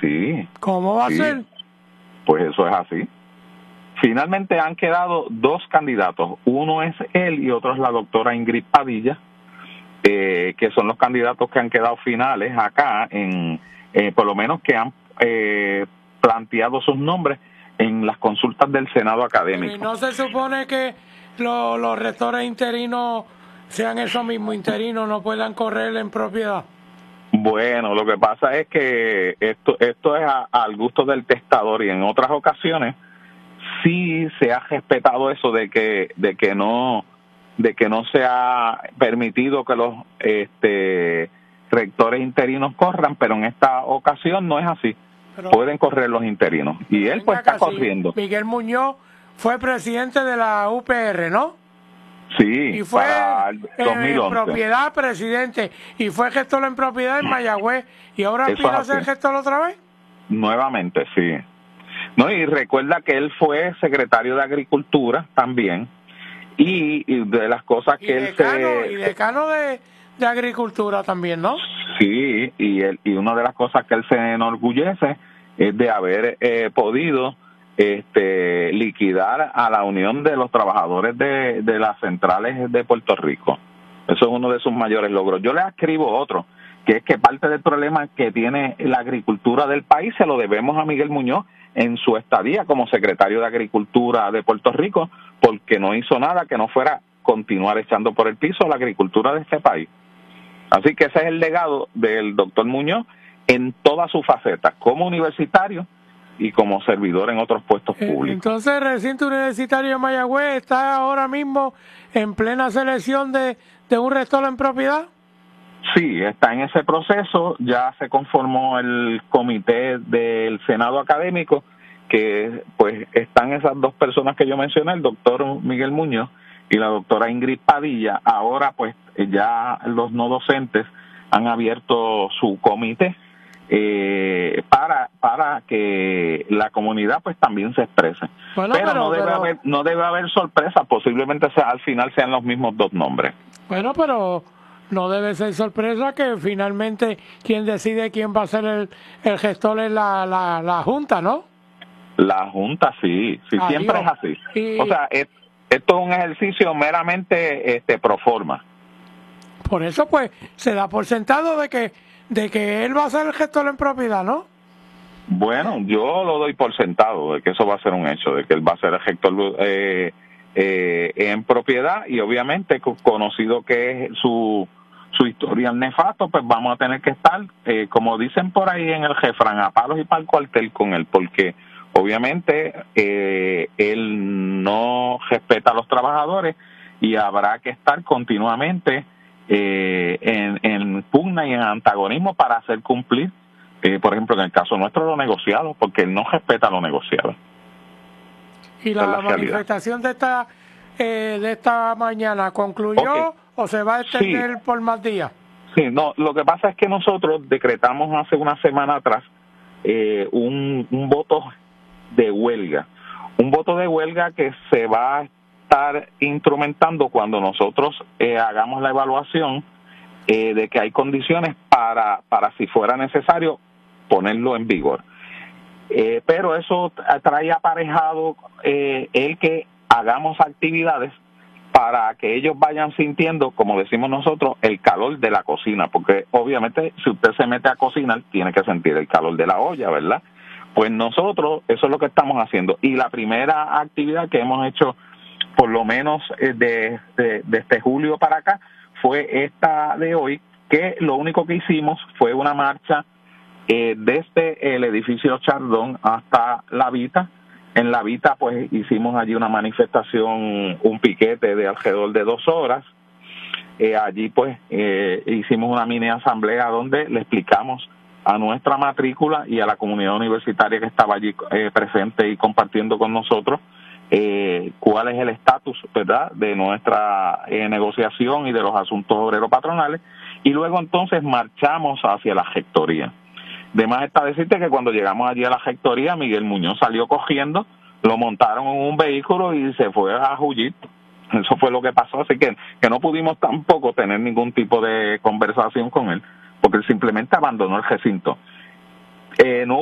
sí. ¿Cómo va a ser? Pues eso es así. Finalmente han quedado dos candidatos. Uno es él y otro es la doctora Ingrid Padilla, que son los candidatos que han quedado finales acá, por lo menos que han planteado sus nombres en las consultas del Senado académico. ¿Y no se supone que los rectores interinos sean esos mismos interinos, no puedan correr en propiedad? Bueno, lo que pasa es que esto es al gusto del testador, y en otras ocasiones sí se ha respetado eso de que no se ha permitido que los rectores interinos corran, pero en esta ocasión no es así. Pero pueden correr los interinos y él pues está corriendo. Miguel Muñoz fue presidente de la UPR, ¿no? Sí, y fue para el 2011. En propiedad presidente, y fue gestor en propiedad en Mayagüez, y ahora pide ser gestor otra vez. Nuevamente, sí. No, y recuerda que él fue secretario de Agricultura también, y de las cosas que él y decano de Agricultura también, ¿no? Sí, y una de las cosas que él se enorgullece es de haber podido liquidar a la Unión de los Trabajadores de las Centrales de Puerto Rico. Eso es uno de sus mayores logros. Yo le escribo otro, que es que parte del problema que tiene la agricultura del país se lo debemos a Miguel Muñoz en su estadía como secretario de Agricultura de Puerto Rico, porque no hizo nada que no fuera continuar echando por el piso la agricultura de este país. Así que ese es el legado del doctor Muñoz en todas sus facetas, como universitario y como servidor en otros puestos públicos. Entonces el recinto universitario de Mayagüez está ahora mismo en plena selección de un rector en propiedad. Sí, está en ese proceso. Ya se conformó el comité del Senado académico, que pues están esas dos personas que yo mencioné, el doctor Miguel Muñoz y la doctora Ingrid Padilla. Ahora pues ya los no docentes han abierto su comité para que la comunidad pues también se exprese. Bueno, pero no debe haber sorpresa, posiblemente al final sean los mismos dos nombres. Bueno, pero no debe ser sorpresa que finalmente quien decide quién va a ser el gestor es la Junta, ¿no? La Junta, sí, siempre es así. O sea, esto es un ejercicio meramente pro forma. Por eso pues se da por sentado de que él va a ser el gestor en propiedad, ¿no? Bueno, yo lo doy por sentado de que eso va a ser un hecho, de que él va a ser el gestor en propiedad, y obviamente conocido que es su historial nefasto, pues vamos a tener que estar, como dicen por ahí en el refrán, a palos y para el cuartel con él, porque obviamente él no respeta a los trabajadores y habrá que estar continuamente en pugna y en antagonismo para hacer cumplir, por ejemplo, en el caso nuestro, lo negociado, porque él no respeta lo negociado. ¿Y la manifestación de esta mañana concluyó o se va a extender por más días? Sí, no, lo que pasa es que nosotros decretamos hace una semana atrás un voto de huelga. Un voto de huelga que se va a estar instrumentando cuando nosotros hagamos la evaluación de que hay condiciones para si fuera necesario ponerlo en vigor. Pero eso trae aparejado el que hagamos actividades para que ellos vayan sintiendo, como decimos nosotros, el calor de la cocina, porque obviamente si usted se mete a cocinar tiene que sentir el calor de la olla, ¿verdad? Pues nosotros eso es lo que estamos haciendo, y la primera actividad que hemos hecho por lo menos de este julio para acá fue esta de hoy, que lo único que hicimos fue una marcha desde el edificio Chardón hasta La Vita. En La Vita pues hicimos allí una manifestación, un piquete de alrededor de 2 horas. Allí pues hicimos una mini asamblea donde le explicamos a nuestra matrícula y a la comunidad universitaria que estaba allí presente y compartiendo con nosotros cuál es el estatus, ¿verdad?, de nuestra negociación y de los asuntos obreros patronales, y luego entonces marchamos hacia la rectoría. De más está decirte que cuando llegamos allí a la rectoría, Miguel Muñoz salió cogiendo, lo montaron en un vehículo y se fue a huir. Eso fue lo que pasó, así que no pudimos tampoco tener ningún tipo de conversación con él, porque él simplemente abandonó el recinto. No